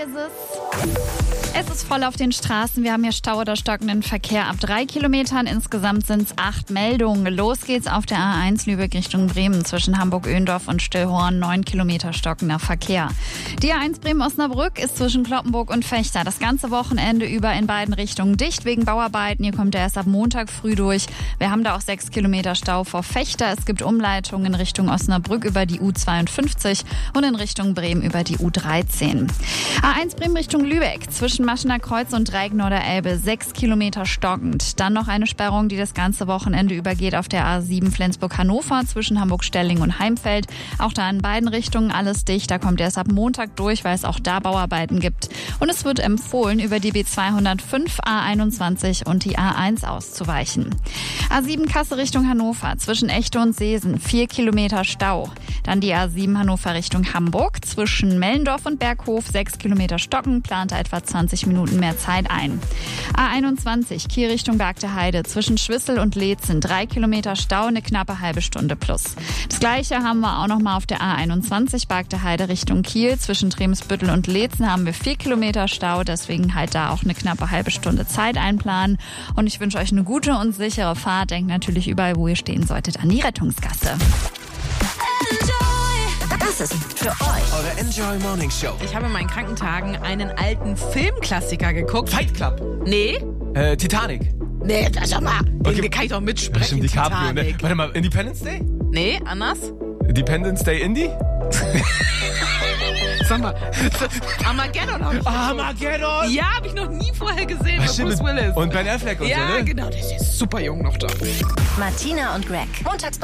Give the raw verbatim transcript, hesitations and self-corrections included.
ist es. Es ist voll auf den Straßen. Wir haben hier Stau oder stockenden Verkehr ab drei Kilometern. Insgesamt sind es acht Meldungen. Los geht's auf der A eins Lübeck Richtung Bremen zwischen Hamburg-Öndorf und Stillhorn. neun Kilometer stockender Verkehr. Die A eins Bremen-Osnabrück ist zwischen Cloppenburg und Vechta das ganze Wochenende über in beiden Richtungen dicht wegen Bauarbeiten. Hier kommt er erst ab Montag früh durch. Wir haben da auch sechs Kilometer Stau vor Vechta. Es gibt Umleitungen in Richtung Osnabrück über die U zweiundfünfzig und in Richtung Bremen über die U dreizehn. A eins Bremen Richtung Lübeck zwischen Maschener Kreuz und Dreieck-Norderelbe sechs Kilometer stockend. Dann noch eine Sperrung, die das ganze Wochenende übergeht auf der A sieben Flensburg-Hannover zwischen Hamburg-Stelling und Heimfeld. Auch da in beiden Richtungen alles dicht. Da kommt erst ab Montag durch, weil es auch da Bauarbeiten gibt. Und es wird empfohlen, über die B zweihundertfünf, A einundzwanzig und die A eins auszuweichen. A sieben Kassel Richtung Hannover zwischen Echte und Seesen vier Kilometer Stau. Dann die A sieben Hannover Richtung Hamburg zwischen Mellendorf und Berghof sechs Kilometer stocken, plante etwa zwanzig Minuten mehr Zeit ein. A einundzwanzig Kiel Richtung Berg der Heide zwischen Schwissel und Leetzen drei Kilometer Stau, eine knappe halbe Stunde plus. Das Gleiche haben wir auch noch mal auf der A einundzwanzig Berg der Heide Richtung Kiel zwischen Tremsbüttel und Leetzen haben wir vier Kilometer Stau, deswegen halt da auch eine knappe halbe Stunde Zeit einplanen. Und ich wünsche euch eine gute und sichere Fahrt. Denkt natürlich überall, wo ihr stehen solltet, an die Rettungsgasse. Das ist für euch eure Enjoy Morning Show. Ich habe in meinen Krankentagen einen alten Filmklassiker geguckt. Fight Club. Nee. Äh, Titanic. Nee, das sag mal. Okay. Den kann ich doch mitsprechen. Stimmt, DiCaprio, ne? Titanic. Warte mal, Independence Day? Nee, anders? Independence Day Indie? Sag mal, Armageddon habe ich Armageddon! Ja, habe ich noch nie vorher gesehen. Ach, Mit stimmt, Bruce Willis. Und Ben Affleck und ja, so, ne? genau, der ist super jung noch da. Martina und Greg. Montags